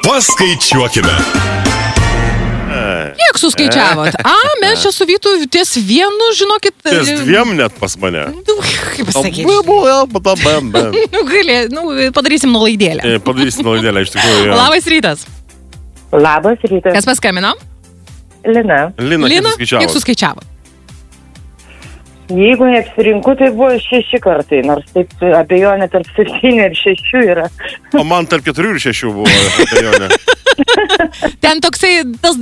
Paskaičiuokime. Kiek suskaičiavot? Mes čia su Vytu ties vienu, žinokit. Ties dviem net pas mane. Kaip pasakyti? Padarysim nuolaidėlę. Padarysim nuolaidėlę, iš tikrųjų. Labas rytas. Labas rytas. Kas paskambino? Lina. Lina, kiek suskaičiavot? Jeigu neapsirinku, tai buvo 6 kartai, nors taip abejonė tarp 7 ir 6 yra. O man tarp 4 ir 6 buvo abejonė. Ten toksai tas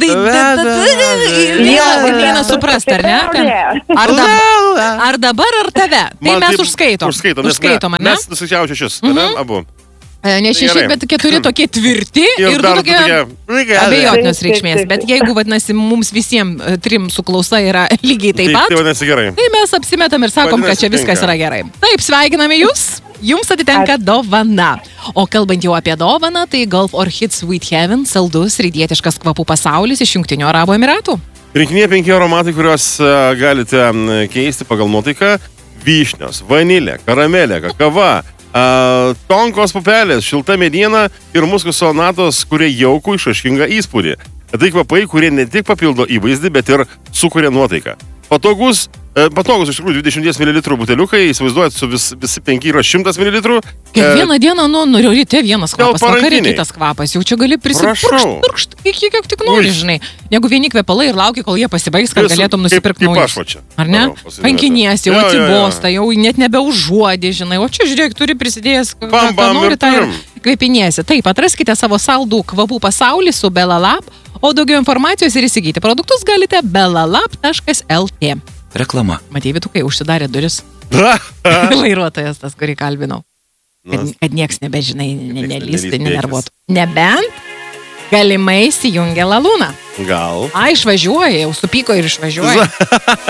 Lina suprast, ar ne? Ar dabar, ar tave? Tai mes užskaitom. Užskaitom, ar ne? Mes nuskaičiavom 6, abu. Ne 6, bet 4 tokie tvirti ir 2 tokie abejotinos reikšmės. Bet jeigu, vadinasi, mums visiems 3 su klausa yra lygiai taip pat, tai vadinasi gerai. Tai mes apsimetam ir sakom, kad čia viskas yra gerai. Taip, sveikiname jūs. Jums atitenka dovana. O kalbant jau apie dovaną, tai Gulf Orchid Sweet Heaven, saldus rytietiškas kvapų pasaulis iš Jungtinių Arabų Emiratų. Rinkinėje 5 aromatai, kuriuos galite keisti pagal nuotaiką. Vyšnios, vanilė, karamelė, kakava, tonkos pupelės, šilta mediena ir muskuso natos, kurie jaukų išraiškingą įspūdį. Tai kvapai, kurie ne tik papildo įvaizdį, bet ir sukuria nuotaiką. Patogus iš tikrųjų 20 ml buteliukai, įsivaizduojat, su visi 5 yra 100 ml. Kiekvieną dieną, ryte vienas kvapas, vakarė kitas kvapas, jau čia gali prisipurkšt, kiek tik nori, žinai. Jeigu vieni kvepalai ir lauki, kol jie pasibaigs, kad galėtum nusipirkti naujus. Ar ne? Kankinies, jau atsibosta, jau net nebeužuodė, žinai. O čia, žiūrėk, turi prisidėjęs, ką nori, tą ir kvepiniesi. Taip, atraskite savo saldų kvapų pasaulį su Belalab, o daugiau informacijos ir įsigyti produktus galite belalab.lt. Reklama. Matei, Vytukai, užsidarė duris. Vairuotojas tas, kurį kalbinau. Kad nieks nebežinai, nelysti, nenervuotų. Nebent galimai įsijungia lalūną. Gal. Išvažiuoja, jau supyko ir išvažiuoja.